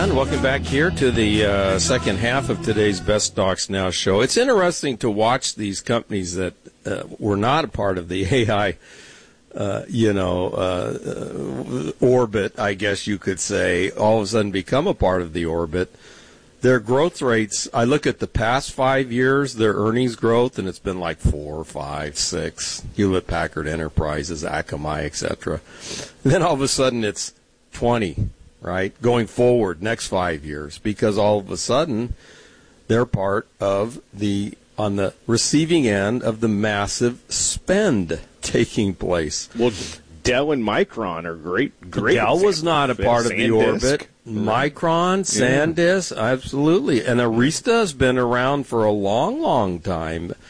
everyone. Welcome back here to the second half of today's Best Stocks Now show. It's interesting to watch these companies that were not a part of the AI, orbit, I guess you could say, all of a sudden become a part of the orbit. Their growth rates, I look at the past 5 years, their earnings growth, and it's been like 4, 5, 6, Hewlett-Packard Enterprises, Akamai, etc. Then all of a sudden it's 20, right, going forward next 5 years, because all of a sudden they're part of on the receiving end of the massive spend taking place. Well, Dell and Micron are great. Dell was not a part of the orbit. Micron, SanDisk, absolutely. And Arista has been around for a long, long time.